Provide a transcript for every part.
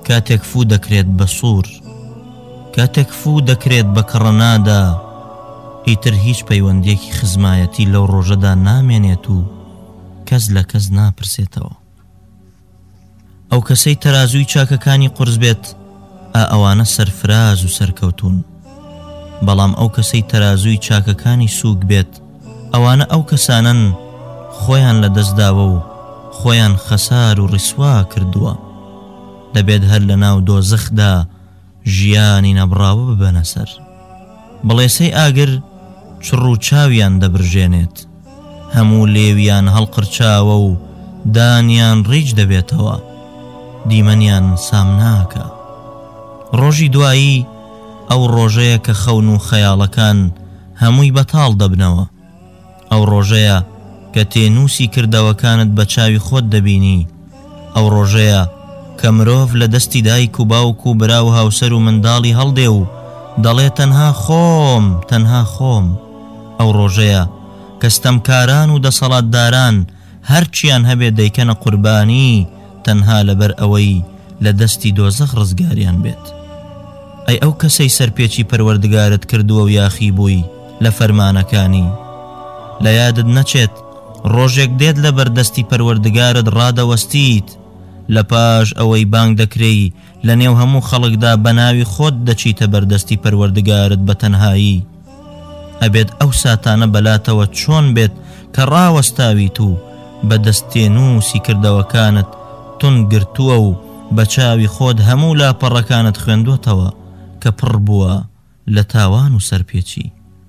کاتێک فوو دەکرێت بە سوور، کاتێک فوو دەکرێت بە کڕەنادا، ئیتر هیچ پەیوەندێکی خزمایەتی لەو ڕۆژەدا نامێنێت و کەس لە کەس ناپرسێتەوە. ئەو کەسەی تەرازووی چاکەکانی قورس بێت، ئەوانە سەرفراز و سەرکەوتون، بەڵام ئەو کەسەی تەرازووی چاکەکانی سووک بێت، ئەوانە ئەو کەسانن خۆیان لە دەستداوە و خۆیان خەسار و ڕیسوا کردووە. دەبێت هەر لە ناو دۆزەخدا ژیانی نەبڕاوە ببەنە سەر. بەڵێسەی ئاگر چڕ و چاویان دەبرژێنێت، هەموو لێویان هەڵقرچاوە و دانیان ڕیج دەبێتەوە، دیمەنیان سام ناکە. ڕۆژی دوایی ئەو ڕۆژەیە کە خەون و خەیاڵەکان هەمووی بەتاڵ دەبنەوە. ئەو ڕۆژەیە کە تێنووسی کردەوەکانت بە چاوی خۆت دەبینی. ئەو ڕۆژەیە کە مرۆڤ لە دەستی دایک و باوک و برا و هاوسەر و منداڵی هەڵدێ و دەڵێ تەنها خۆم، تەنها خۆم. ئەو ڕۆژەیە کە ستەمکاران و دەسەڵاتداران هەرچیان هەبێ دەیکەنە قوربانی تەنها لەبەر ئەوەی لە دەستی دۆزەخ ڕزگاریان بێت. ئەی ئەو کەسەی سەرپێچی پەروەردگارت کردووە و یاخی بووی لە فەرمانەکانی، لە یادت نەچێت ڕۆژێک دێت لە بەردەستی پەروەردگارت ڕادەوەستیت، لە پاش ئەوەی بانگ دەکرێی لە نێو هەموو خەڵکدا بە ناوی خۆت دەچیتە بەردەستی پەروەردگارت بە تەنهایی. ئەبێت ئەو ساتانە بەلاتەوە چۆن بێت کە ڕاوەستاویت و بە دەستێنووسی کردەوەکانت تون گرتووە و بە چاوی خۆت هەموو لاپەڕەکانت خوێندوتەوە کە پڕ بووە لە تاوان و سەرپێچی.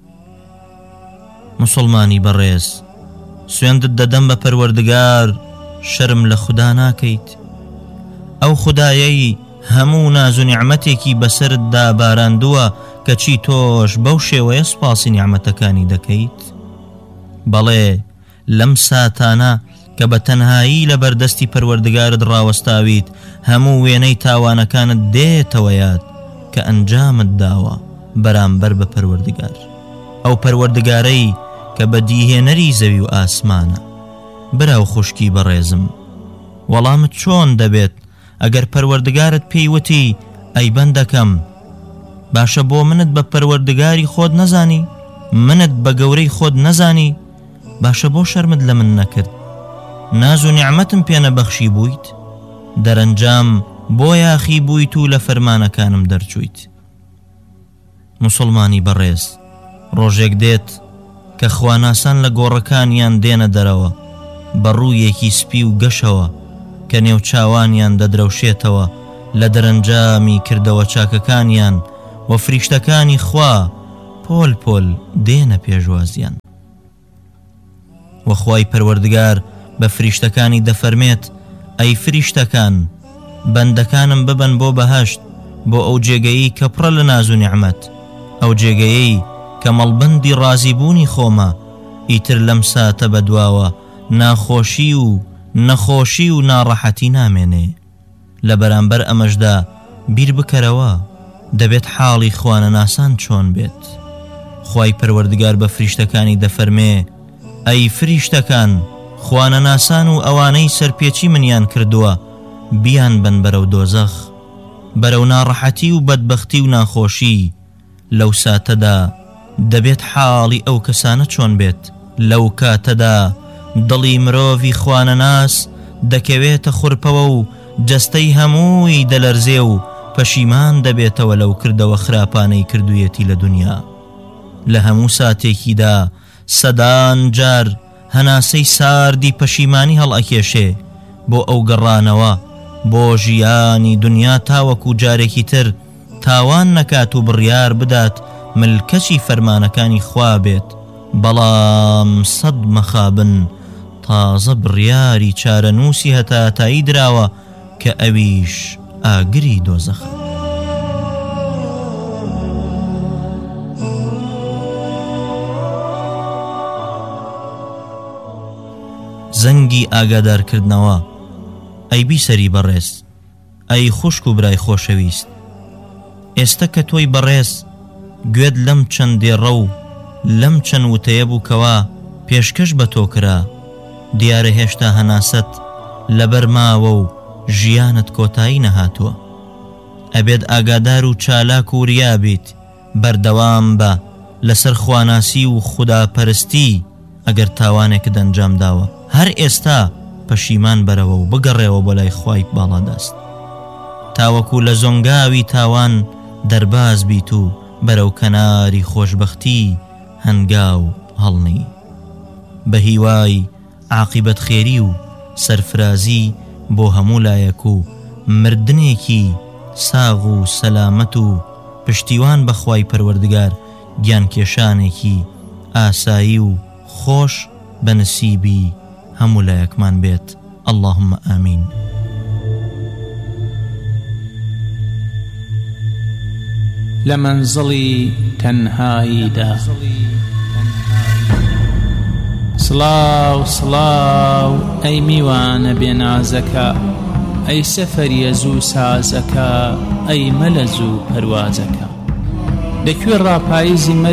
مسلمانی بەڕێز، سوێندت دەدەم بە پەروەردگار، شەرم لە خوددا ناکەیت. ئەو خودایەی هەموو ناز و نیعمەتێکی بەسەرتدا باراندووە کە چی تۆش بەو شێوەیە سوپاسی نیعمەتەکانی دەکەیت. بەڵێ لەم ساتانە کە بە تەنهایی لە بەردەستی پەروەردگارت ڕاوەستاویت، هەموو وێنەی تاوانەکانت دێتەوە یاد کە ئەنجامت داوە بەرامبەر بە پەروەردگار، ئەو پەروەردگارەی کە بە دیهێنەری زەوی و ئاسمانە. براو خوشکی بەڕێزم، وەڵامت چۆن دەبێت ئەگەر پەروەردگارت پێی وتی ئەی بەندەکەم، باشە بۆ منت بە پەروەردگاری خۆت نەزانی، منت بە گەورەی خۆت نەزانی، باشە بۆ شەرمت لە من نەکرد، ناز و نیعمەتم پێ نەبەخشی بوویت، دەرەنجام بۆ یاخی بوویت و لە فەرمانەکانم دەرچوویت. مسلمانی بەڕێز، ڕۆژێک دێت کە خواناسان لە گۆڕەکانیان دێنە دەرەوە بە ڕوویەکی سپی و گەشەوە کە نێو چاوانیان دەدرەوشێتەوە لە دەرەنجامی کردەوە چاکەکانیان، و فریشتەکانی خوا پۆل پۆل دێنە پێشوازیان. وەخوای پەروەردگار بە فریشتەکانی دەفەرمێت ئەی فریشتەکان، بەندەکانم ببەن بۆ بەهەشت، بۆ ئەو جێگەیی کە پڕە لە ناز و نیعمەت، ئەو جێگەیەی کە مەڵبەندی ڕازیبوونی خۆمە. ئیتر لەم ساتە بەدواوە ناخۆشی و نەخۆشی و ناڕەحەتی نامێنێ. لە بەرامبەر ئەمەشدا بیر بکەرەوە دەبێت حاڵی خوانە ناسان چۆن بێت. خوای پەروەردگار بە فریشتەکانی دەفەرمێ ئەی فریشتەکان، خوانە ناسان و ئەوانەی سەرپێچی منیان کردووە بیان بن بەرەو دۆزەخ، بەرەو ناڕەحەتی و بەدبەختی و ناخۆشی. لەو ساتەدا دەبێت حاڵی ئەو کەسانە چۆن بێت. لەو کاتەدا دڵی مرۆڤی خوانە ناس دەکەوێتە خوڕپەوە و جەستەی هەمووی دەلەرزێ و پەشیمان دەبێتەوە لەو کردەوە خراپانەی کردوویەتی لە دنیا. لە هەموو ساتێکیدا سەدان جار هەناسەی ساردی پەشیمانی هەڵئەکێشێ بۆ ئەو گەڕانەوە بۆ ژیانی دنیا، تاوەکو جارێکی تر تاوان نەکات و بڕیار بدات ملکەچی فەرمانەکانی خوا بێت. بەڵام سەد مەخابن تازە بڕیاری چارەنووسی هەتاتایی دراوە کە ئەویش ئاگری دۆزەخە. زەنگی ئاگادارکردنەوە. ئەی بیسەری بەڕێز، ئەی خوشک و برای خۆشەویست، ئێستا کە تۆی بەڕێز گوێت لەم چەندێڕە و لەم چەند وتەیە بوو کەوا پێشکەش بە تۆ کرا، دیارە هێشتا هەناست لەبەر ماوە و ژیانت کۆتایی نەهاتووە. ئەبێت ئاگادار و چالاک و وریا بیت بەردەوام بە لەسەر خواناسی و خوداپەرستی ئەگەر تاوانێکت ئەنجام داوە هەر ئێستا پەشیمان بەرەوە و بگەڕێەوە بۆ لای خوای باڵادەست تاوەکو لە زۆنگاوی تاوان دەرباز بیت و بەرەو کەناری خۆشبەختی هەنگاو هەڵنی بە هیوای عاقبەت خێری و سەرفرازی بۆ هەموو لایەک و مردنێکی ساغ و سەلامەت و پشتیوان بەخوای پەروەردگار گیانکێشانێکی ئاسایی و خۆش بە نسیبی هەموو لایەکمان بێت اللهم ئامین. لە مەنزڵی تەنهاییدا سڵاو سڵاو ئەی میوانە بێنازەکە ئەی سەفەریە زوو سازەکە ئەی مەلە زوو پەروازەکە لەکوێ ڕاپاییزی